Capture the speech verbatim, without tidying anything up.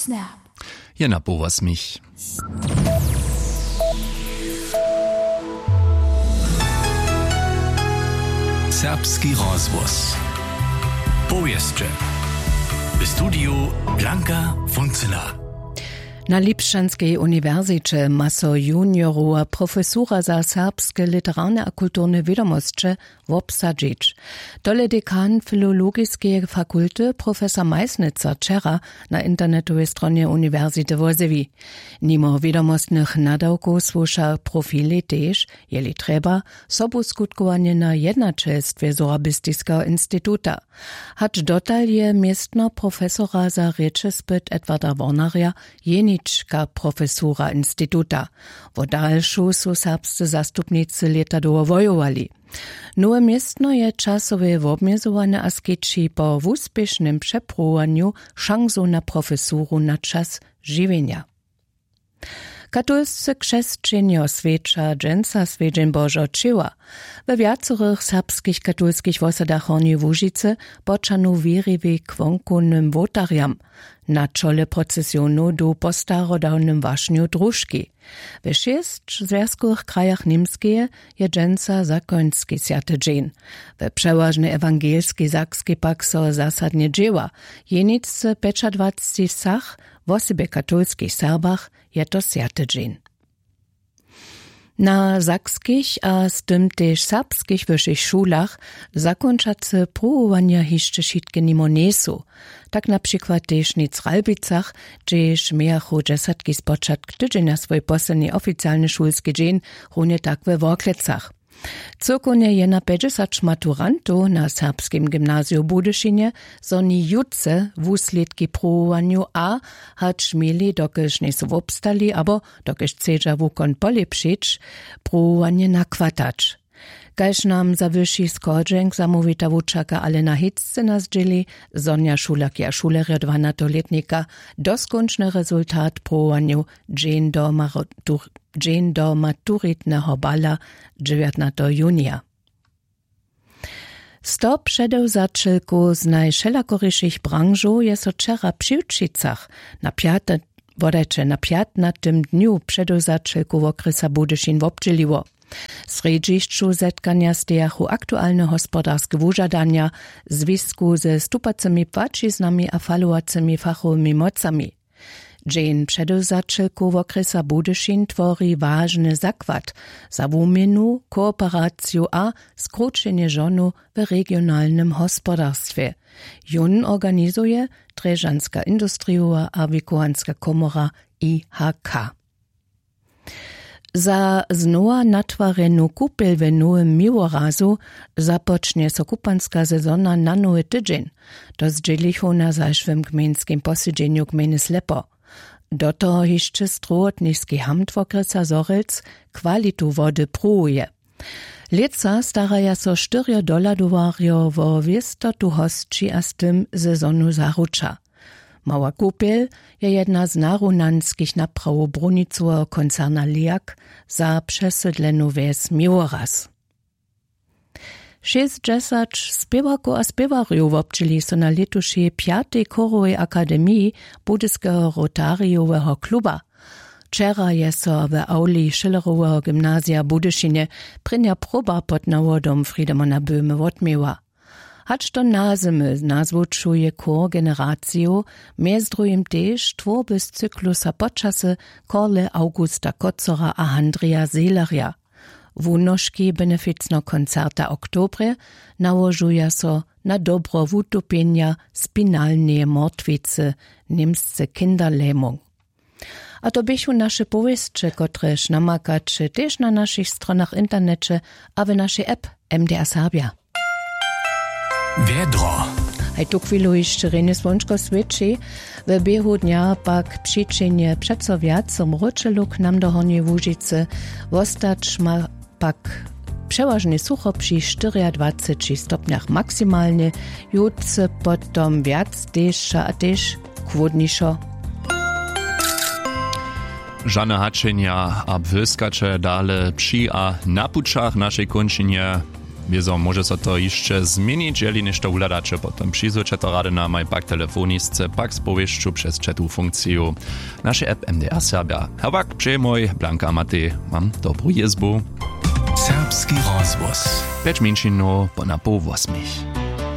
Snap. Jena powas mich. Serbski rozvoz. Povijestče. W studiu Blanka Funzela. Na Lipszczanskiej Uniwersycie maso juniorua profesura za serbskie literarne a kulturne wiadomostcze wobsadzić. Tole dekan filologiskiej fakulty profesor Majsnica Czera na internetowej stronie Uniwersyty wozewi. Nimo wiadomostnych nadawków słusza profili też, jeli trzeba, sobu skutkowanie na jednaczestwie Zorabistiskiego Instytuta. Hacz dotal je miestno profesora za rzeczespyt Edwarda Warnaria jeni profesura Instytuta. W dalszu su serbscy zastupnicy leta dowojowali. Nowe miestno je czasowe obmiezowane a skici po uspiesznym przepróbowaniu szansą na profesuru na czas żywienia. Katolscy chrześcijanie oswiecza dżęca swiedzień Bożo Czyła. We wiacorych serbskich katolskich wosadach Horni Łużycy poczanu wierywi kwonkunym wotariam. Na czole procesjonu do postarodawnym waśniu Druszki. We sześć związkowych krajach niemskie je dżęca zakoński święty dzień. We przeważnie ewangelskie sakskie pak so zasadnie dzieła. Jenicy dwadzieścia sach w osobie katolskich Serbach je to święty dzień. Na sakskich a z tym też serbskich wyższych szulach zakończacy próbowania jeszcze wszystkie nimo niesu. Tak na przykład też nic w Ralbicach, gdzież miachu dziesiątki z początku tydzienia swój posledni oficjalny szulski dzień, runie tak we Worklecach. Cyrkunie je na pięćdziesiąt maturantów na serbskim gimnazjum Budyszynie zoni jutce wusledki próbowaniu a hacz mieli dokyż nie są obstali, abo dokyż chcedza wukon polepszyć, próbowanie nakładać. Kaž nam za wyższy skordzęk zamówita wuczaka ale na hitce nas dzieli, Sonja Szulak-ja Szulerja dwanastoletnika, doskonczny rezultat próbowaniu dzień do, matur, dzień do maturitnego bala dziewiętnastego junia. Sto przedewzaczylku z najszelakoryszych branżu jest oczera przy Uczycach na piate wodecze na piętnastym dniu przedewzaczylku w okrysa Budyszin wobdźeliło. Sredzišću zetkania stejachu aktualne hospodarskie wužadania związku ze stupacymi płaciznami a faluacymi fachowymi mocami. Dzień przedewzaczylku w okrysa Budyszin tworzy ważny zakład za wumienu, kooperację a skrócenie żonu w regionalnym gospodarstwie. Jun organizuje Dreżanska Industriowa a Wikowanska Komora I H K. Za znowa natwarenu kupel w nowym Miłorazu zapocznie so kupanska sezona na nowy tydzień. To zdzielichu na zaszłym gminskim posiedzeniu gminy Slepo. Do toho jeszcze strojotniski hamtwokrysa Zorelc kwalitu wody próbuje. Leca staraja so cztery doladowario wo wiestotu hostči a z tym sezonu zarucza. Mała kupel je jedna z narunanskich naprawów brunicowa koncerna Liak za przesydlenu wes Miłoraz. sześćdziesiąt spiewaków a spiewarjów obczyli so na letuszej piatej chorowej akademii Budyskiego Rotariowego kluba. Wczera je so w auli Schillerowego gimnazja Budyszynie prynja proba pod nawodom Friedemona Böhme odmiewa. Hacz to nazymy nazwuczuje kor generaciju, mezdrujem też tworby z cyklusa podczasy Korle Augusta Kocora a Andrija Seelerja. Wunoszki beneficno koncerta oktobre nałożuje so na dobro wutopienia spinalnej mortwicy niemsce Kinderlähmung. A to bychu nasze powieście, kotreż namakacze też na naszych stronach internecie, a w naszej app M D R Serbia. Wiedro. Hej tu chwilu jeszcze René Słonczko svědčí, w běhu dnia pak přičenie přeco viacom ročelu k nam do Hornej Łużycy, wostać ma pak przeważnie sucho przy dwudziestu stopniach maksymalnie, jutce potom viac deszcza a też chłodniejszo. Żane haczenia a włyskacze dale przy a na puczach naszej kończynie Wieso może so to jeszcze zmienić, jeżeli nešto uladacie, potem przyjdziecie to rady na maj pak telefonisce, pak spowieszczu przez czetu funkcję. Nasze app M D R Serbia. Hawak, przejmoj, Blanka Matej, mam dobrą jezbu. Serbski rozgłos. Pięć minut po na pół восьмich.